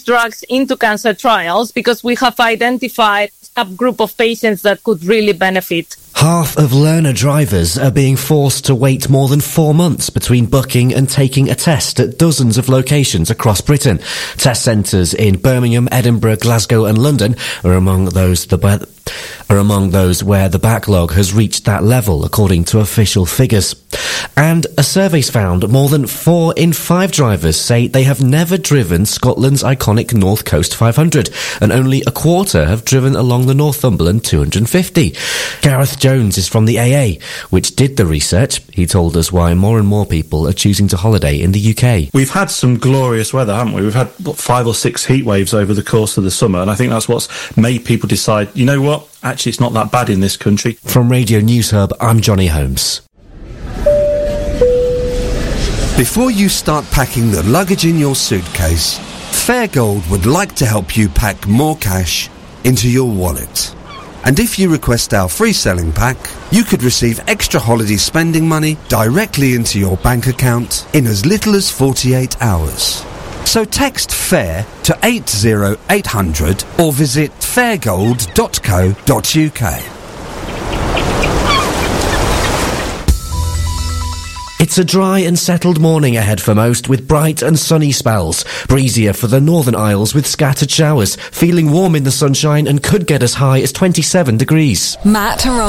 drugs into cancer trials because we have identified a group of patients that could really benefit. Half of learner drivers are being forced to wait more than 4 months between booking and taking a test at dozens of locations across Britain. Test centres in Birmingham, Edinburgh, Glasgow and London are among those where the backlog has reached that level, according to official figures. And a survey's found more than 4 in 5 drivers say they have never driven Scotland's iconic North Coast 500, and only a quarter have driven along the Northumberland 250. Gareth Jones is from the AA, which did the research. He told us why more and more people are choosing to holiday in the UK. We've had some glorious weather, haven't we? We've had 5 or 6 heat waves over the course of the summer, and I think that's what's made people decide, you know what, actually it's not that bad in this country. From Radio News Hub, I'm Johnny Holmes. Before you start packing the luggage in your suitcase, Fairgold would like to help you pack more cash into your wallet. And if you request our free selling pack, you could receive extra holiday spending money directly into your bank account in as little as 48 hours. So text FAIR to 80800 or visit fairgold.co.uk. It's a dry and settled morning ahead for most, with bright and sunny spells. Breezier for the Northern Isles with scattered showers. Feeling warm in the sunshine and could get as high as 27 degrees. Matt